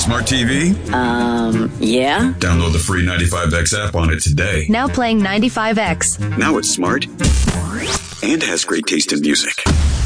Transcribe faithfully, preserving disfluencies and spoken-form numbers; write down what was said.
smart T V? Um, yeah. Download the free ninety-five X app on it today. Now playing ninety-five X. Now it's smart and has great taste in music.